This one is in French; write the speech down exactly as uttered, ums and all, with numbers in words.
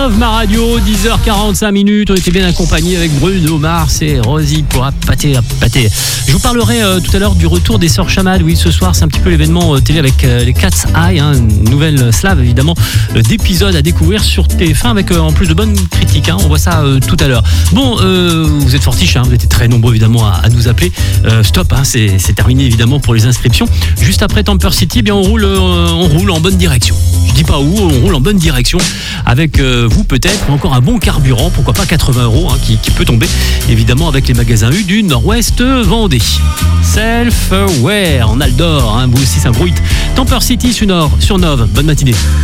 Love ma radio, dix heures quarante-cinq minutes. On était bien accompagnés avec Bruno Mars et Rosie pour pâter, pâter. Je vous parlerai euh, tout à l'heure du retour des Sœurs Chamad. Oui, ce soir, c'est un petit peu l'événement euh, télé avec euh, les Cat's Eye, hein, une nouvelle slave évidemment euh, d'épisodes à découvrir sur T F un avec euh, en plus de bonnes critiques. Hein, on voit ça euh, tout à l'heure. Bon, euh, vous êtes fortiches, hein, vous étiez très nombreux évidemment à, à nous appeler. Euh, stop, hein, c'est, c'est terminé évidemment pour les inscriptions. Juste après Temper City, eh bien on roule, euh, on roule en bonne direction. Je dis pas où, on roule en bonne direction avec euh, vous peut-être, ou encore un bon carburant, pourquoi pas quatre-vingts euros hein, qui, qui peut tomber évidemment avec les magasins U du Nord-Ouest Vendée. Self-Aware en Aldor, hein, vous aussi ça bruite. Temper City sur Nord, sur Nove, bonne matinée.